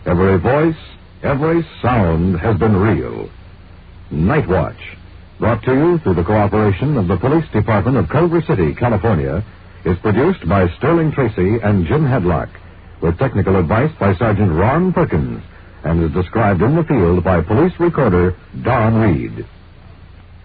Every voice, every sound has been real. Night Watch, brought to you through the cooperation of the Police Department of Culver City, California, is produced by Sterling Tracy and Jim Hadlock, with technical advice by Sergeant Ron Perkins, and is described in the field by police recorder Don Reed.